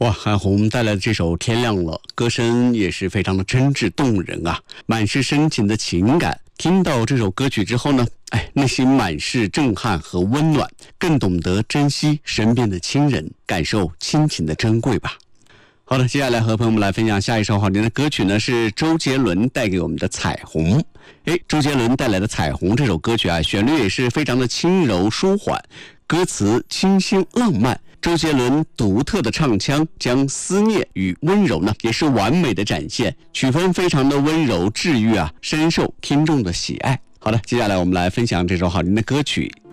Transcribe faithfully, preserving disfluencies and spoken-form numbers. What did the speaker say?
哇，韩红带来的这首《天亮了》，歌声也是非常的真挚动人啊，满是深情的情感。听到这首歌曲之后呢，哎，内心满是震撼和温暖，更懂得珍惜身边的亲人，感受亲情的珍贵吧。好的，接下来和朋友们来分享下一首好听的歌曲呢，是周杰伦带给我们的《彩虹》。哎，周杰伦带来的《彩虹》这首歌曲啊，旋律也是非常的轻柔舒缓，歌词清新浪漫。周杰伦独特的唱腔将思念与温柔呢，也是完美的展现，曲风非常的温柔治愈啊，深受听众的喜爱。好的，接下来我们来分享这首好听的歌曲《